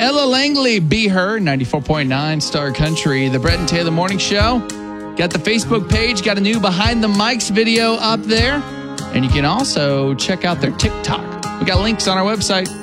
Ella Langley, Be Her, 94.9 Star Country. The Brett and Taylor Morning Show. Got the Facebook page, got a new Behind the Mics video up there. And you can also check out their TikTok. We got links on our website.